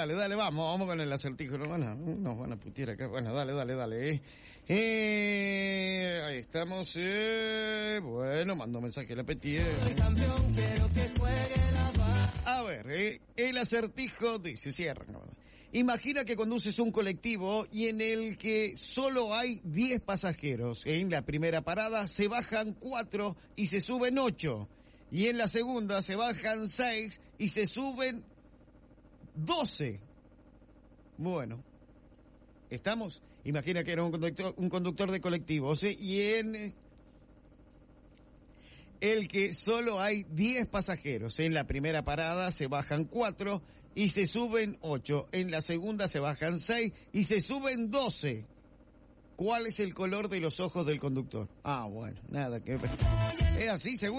dale, vamos con el acertijo. Nos van a putear acá. Bueno, dale. Ahí estamos. Bueno, mando mensaje a la Petit. A ver, el acertijo dice, cierra. Imagina que conduces un colectivo y en el que solo hay 10 pasajeros. En la primera parada se bajan 4 y se suben 8. Y en la segunda se bajan 6 y se suben 12. Bueno, ¿estamos? Imagina que era un conductor de colectivo, y en el que solo hay 10 pasajeros. En la primera parada se bajan 4 y se suben 8. En la segunda se bajan 6 y se suben 12. ¿Cuál es el color de los ojos del conductor? Bueno, nada que... Es así, seguro.